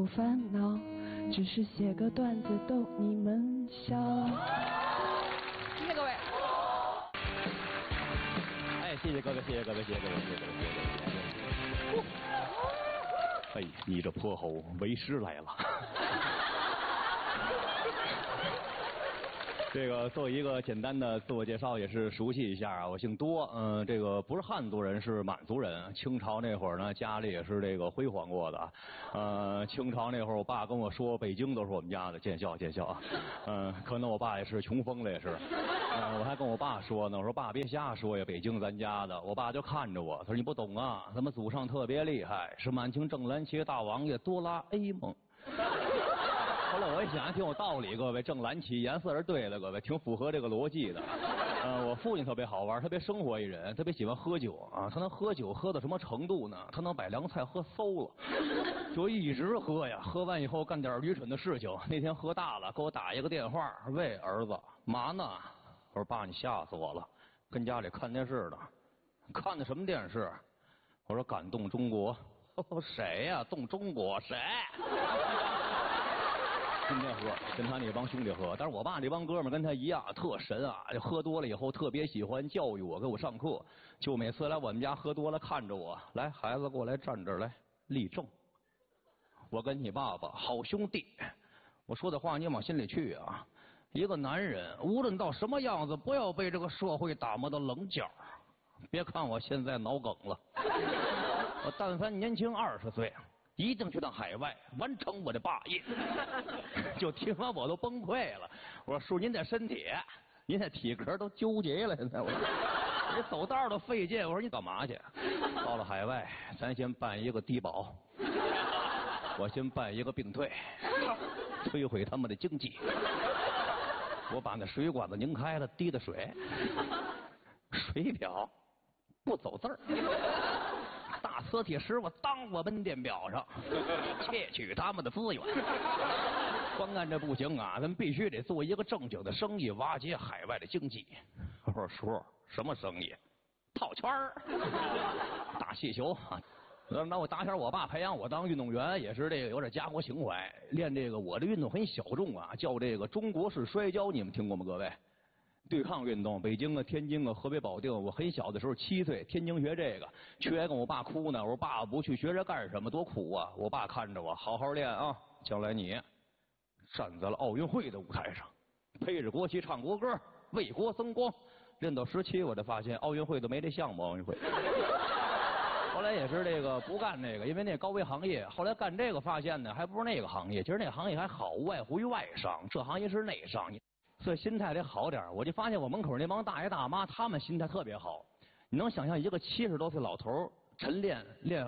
有烦恼，只是写个段子逗你们笑。 谢谢各位。 哎，谢谢各位，谢谢各位，谢谢各位，谢谢各位，谢谢各位。哎，你这泼猴，为师来了。这个做一个简单的自我介绍，也是熟悉一下啊。我姓多，这个不是汉族人，是满族人。清朝那会儿呢，家里也是这个辉煌过的。清朝那会儿，我爸跟我说，北京都是我们家的，见笑见笑。可能我爸也是穷疯了，也是。我还跟我爸说呢，我说爸别瞎说呀，北京咱家的。我爸就看着我，他说你不懂啊，咱们祖上特别厉害，是满清正蓝旗大王爷多拉 A 梦。后来我一想，挺有道理，各位，正蓝旗颜色是对的，各位，挺符合这个逻辑的。我父亲特别好玩，特别生活一人，特别喜欢喝酒啊。他能喝酒喝到什么程度呢？他能把凉菜喝馊了，就一直喝呀。喝完以后干点愚蠢的事情。那天喝大了，给我打一个电话，喂，儿子，嘛呢？我说爸，你吓死我了，跟家里看电视呢。看的什么电视？我说感动中国。谁呀？动中国谁？今天喝，跟他那帮兄弟喝，但是我爸那帮哥们跟他一样特神啊，就喝多了以后特别喜欢教育我，给我上课，就每次来我们家喝多了看着我，来孩子过来站这儿来立正，我跟你爸爸好兄弟，我说的话你往心里去啊，一个男人无论到什么样子，不要被这个社会打磨的棱角，别看我现在脑梗了，我但凡年轻20岁。一定去到海外完成我的霸业。就听完我都崩溃了。我说叔，您这身体，您这体格都纠结了，现在我你走道都费劲。我说你干嘛去？到了海外，咱先办一个低保，我先办一个病退，摧毁他们的经济。我把那水管子拧开了，滴的水，水表不走字儿。大磁铁师傅当我们电表上，窃取他们的资源。光干这不行啊，咱必须得做一个正经的生意，瓦解海外的经济。我说叔，什么生意？套圈儿，打气球。那我打小我爸培养我当运动员，也是这个有点家国情怀。练这个我的运动很小众啊，叫这个中国式摔跤，你们听过吗？各位？对抗运动，北京啊、天津啊、河北保定，我很小的时候7岁，天津学这个，去还跟我爸哭呢。我说爸爸不去学这干什么？多苦啊！我爸看着我，好好练啊，将来你站在了奥运会的舞台上，披着国旗唱国歌，为国增光。练到17，我才发现奥运会都没这项目，奥运会。后来也是这个不干这个，因为那高危行业。后来干这个发现呢，还不是那个行业。其实那个行业还好，无外乎于外商，这行业是内商。所以心态得好点。我就发现我门口那帮大爷大妈，他们心态特别好。你能想象一个70多岁老头晨练